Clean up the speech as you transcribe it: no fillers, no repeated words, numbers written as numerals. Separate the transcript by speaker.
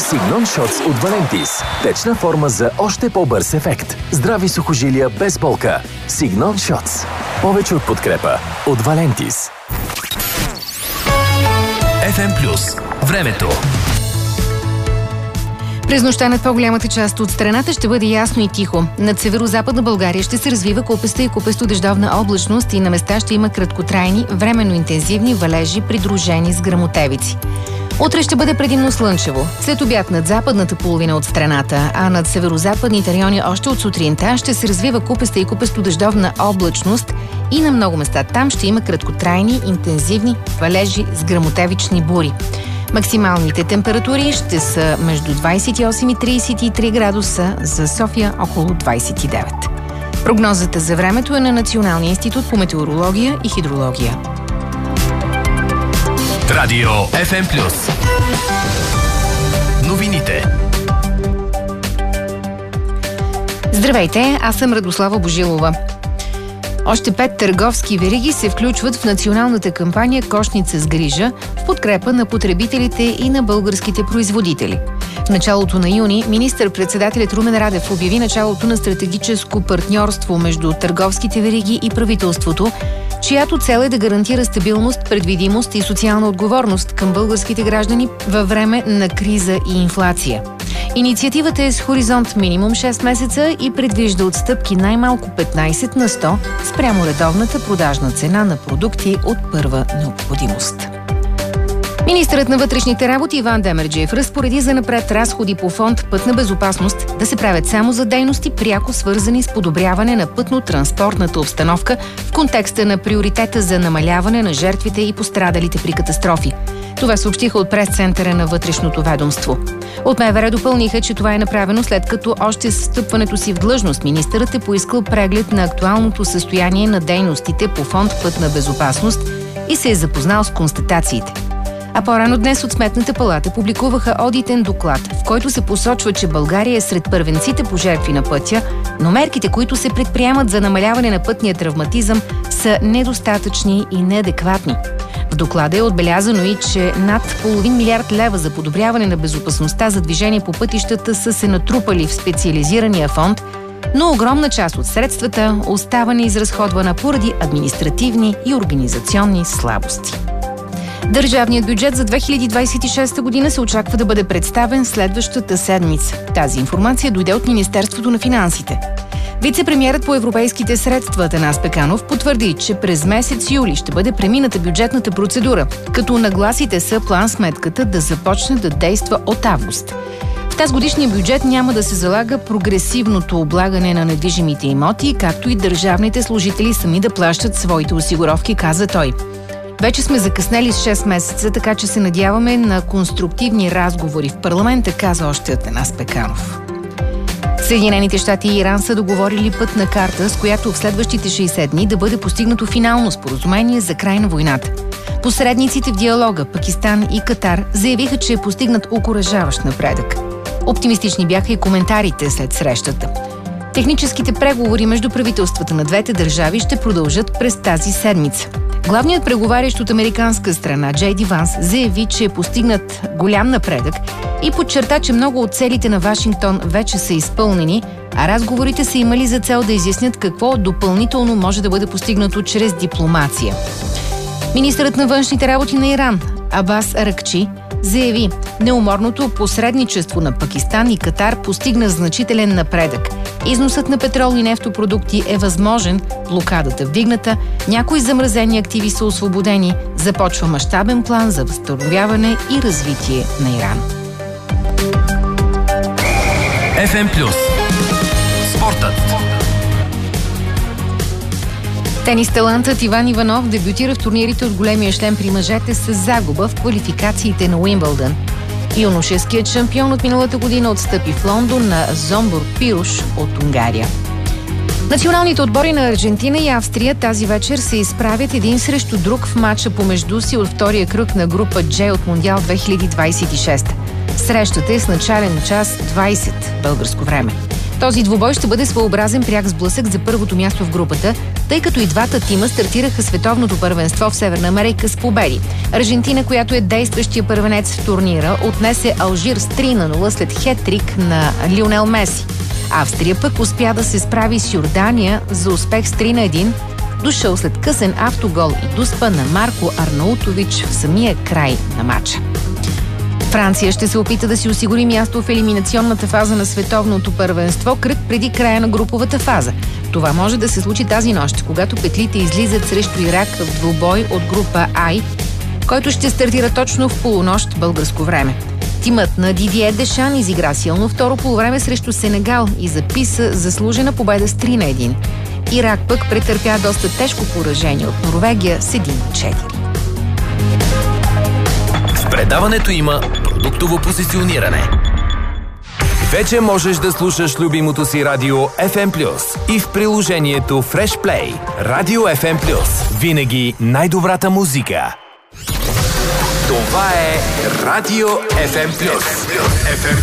Speaker 1: Signon Shots от Valentis. Течна форма за още по-бърз ефект. Здрави сухожилия без болка. Signon Shots. Повече от подкрепа от Valentis.
Speaker 2: FM+. Времето.
Speaker 3: През нощта над по-голямата част от страната ще бъде ясно и тихо. Над северо-западна България ще се развива купеста и купесто-дъждовна облачност и на места ще има краткотрайни, временно интензивни валежи, придружени с гръмотевици. Утре ще бъде предимно слънчево. След обяд над западната половина от страната, а над северо-западните райони още от сутринта ще се развива купеста и купесто-дъждовна облачност и на много места там ще има краткотрайни, интензивни валежи с гръмотевични бури. Максималните температури ще са между 28 и 33 градуса, за София около 29. Прогнозата за времето е на Националния институт по метеорология и хидрология.
Speaker 2: Радио FM+. Новините.
Speaker 3: Здравейте, аз съм Радослава Божилова. Още 5 търговски вериги се включват в националната кампания "Кошница с грижа" в подкрепа на потребителите и на българските производители. В началото на юни министър-председателят Румен Радев обяви началото на стратегическо партньорство между търговските вериги и правителството, чиято цел е да гарантира стабилност, предвидимост и социална отговорност към българските граждани във време на криза и инфлация. Инициативата е с хоризонт минимум 6 месеца и предвижда отстъпки най-малко 15 на 100 спрямо редовната продажна цена на продукти от първа необходимост. Министърът на вътрешните работи Иван Демерджиев разпореди занапред разходи по фонд "Пътна безопасност" да се правят само за дейности, пряко свързани с подобряване на пътно-транспортната обстановка в контекста на приоритета за намаляване на жертвите и пострадалите при катастрофи. Това съобщиха от прес-центъра на вътрешното ведомство. От МВР допълниха, че това е направено след като още с встъпването си в длъжност министърът е поискал преглед на актуалното състояние на дейностите по фонд "Пътна безопасност" и се е запознал с констатациите. А по-рано днес от Сметната палата публикуваха одитен доклад, в който се посочва, че България е сред първенците по жертви на пътя, но мерките, които се предприемат за намаляване на пътния травматизъм, са недостатъчни и неадекватни. В доклада е отбелязано и, че над половин милиард лева за подобряване на безопасността за движение по пътищата са се натрупали в специализирания фонд, но огромна част от средствата остава неизразходвана поради административни и организационни слабости. Държавният бюджет за 2026 година се очаква да бъде представен следващата седмица. Тази информация дойде от Министерството на финансите. Вице-премиерът по европейските средства Атанас Пеканов потвърди, че през месец юли ще бъде премината бюджетната процедура, като нагласите са план-сметката да започне да действа от август. В тази годишния бюджет няма да се залага прогресивното облагане на недвижимите имоти, както и държавните служители сами да плащат своите осигуровки, каза той. Вече сме закъснели с 6 месеца, така че се надяваме на конструктивни разговори в парламента, каза още Атанас Пеканов. Съединените щати и Иран са договорили пътна карта, с която в следващите 60 дни да бъде постигнато финално споразумение за край на войната. Посредниците в диалога Пакистан и Катар заявиха, че е постигнат окуражаващ напредък. Оптимистични бяха и коментарите след срещата. Техническите преговори между правителствата на двете държави ще продължат през тази седмица. Главният преговарящ от американска страна Джей Ди Ванс заяви, че е постигнат голям напредък и подчерта, че много от целите на Вашингтон вече са изпълнени, а разговорите са имали за цел да изяснят какво допълнително може да бъде постигнато чрез дипломация. Министърът на външните работи на Иран Абас Аракчи заяви, неуморното посредничество на Пакистан и Катар постигна значителен напредък. Износът на петрол и нефтопродукти е възможен, блокадата вдигната, някои замразени активи са освободени, започва мащабен план за възстановяване и развитие на Иран.
Speaker 2: FM+. Спортът.
Speaker 3: Тенис талантът Иван Иванов дебютира в турнирите от големия шлем при мъжете с загуба в квалификациите на Уимбълдън. Юношеският шампион от миналата година отстъпи в Лондон на Зомбор Пируш от Унгария. Националните отбори на Аржентина и Австрия тази вечер се изправят един срещу друг в матча помежду си от втория кръг на група G от Мондиал 2026. Срещата е с начален час 20 българско време. Този двубой ще бъде своеобразен пряк сблъсък за първото място в групата, тъй като и двата тима стартираха световното първенство в Северна Америка с победи. Аржентина, която е действащия първенец в турнира, отнесе Алжир с 3-0 след хет-трик на Лионел Меси. Австрия пък успя да се справи с Йордания за успех с 3-1, дошъл след късен автогол и дуспа на Марко Арнаутович в самия край на матча. Франция ще се опита да си осигури място в елиминационната фаза на световното първенство, кръг преди края на груповата фаза. Това може да се случи тази нощ, когато петлите излизат срещу Ирак в двубой от група Ай, който ще стартира точно в полунощ българско време. Тимът на Дидие Дешан изигра силно второ полувреме срещу Сенегал и записа заслужена победа с 3-1. Ирак пък претърпя доста тежко поражение от Норвегия с 1-4.
Speaker 2: В предаването има продуктово позициониране.
Speaker 1: Вече можеш да слушаш любимото си радио FM+, и в приложението Fresh Play. Радио FM+. Винаги най-добрата музика. Това е Радио FM+. FM+.